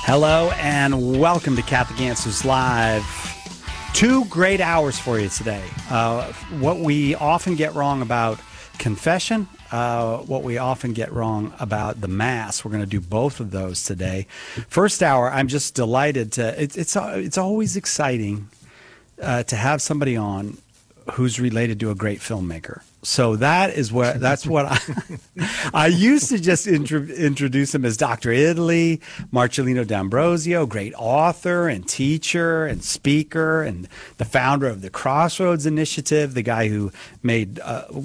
Hello and welcome to Catholic Answers Live. 2 great hours for you today. What we often get wrong about confession, what we often get wrong about the Mass. We're going to do both of those today. First hour, I'm just delighted to. It's always exciting to have somebody on who's related to a great filmmaker. So that's what I used to just introduce him as Dr. Italy, Marcellino D'Ambrosio, great author and teacher and speaker and the founder of the Crossroads Initiative, the guy who made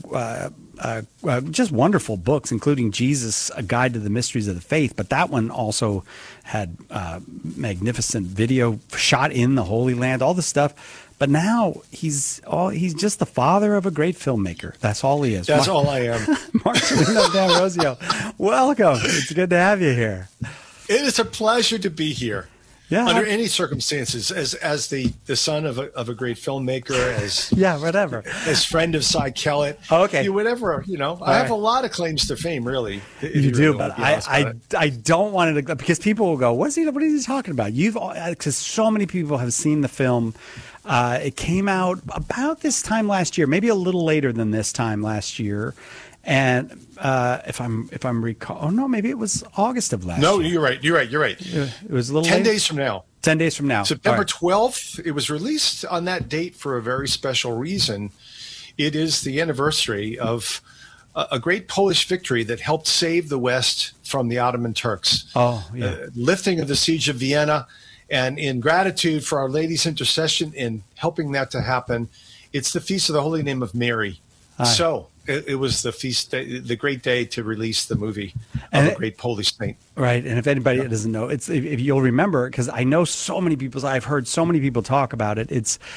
just wonderful books, including Jesus, A Guide to the Mysteries of the Faith. But that one also had magnificent video shot in the Holy Land, all the stuff. But now he's just the father of a great filmmaker. That's all he is. That's all I am. Marcellino D'Ambrosio, welcome. It's good to have you here. It is a pleasure to be here. Yeah. Under any circumstances, as the son of a great filmmaker, as whatever, as friend of Cy Kellett. Oh, okay. Whatever, I have a lot of claims to fame, really. You do, but I don't want it to, because people will go, what is he talking about? Because so many people have seen the film. It came out about this time last year, maybe a little later than this time last year. And if I'm recall, maybe it was August of last year. No, you're right. It was a little 10 later. days from now. 10 days from now. September 12th. It was released on that date for a very special reason. It is the anniversary of a great Polish victory that helped save the West from the Ottoman Turks. Oh, yeah. Lifting of the siege of Vienna. And in gratitude for Our Lady's intercession in helping that to happen, it's the Feast of the Holy Name of Mary. Aye. So it was the feast, the great day to release the movie of a great Polish saint. Right. And if anybody doesn't know, if you'll remember, because I know so many people, I've heard so many people talk about it. It's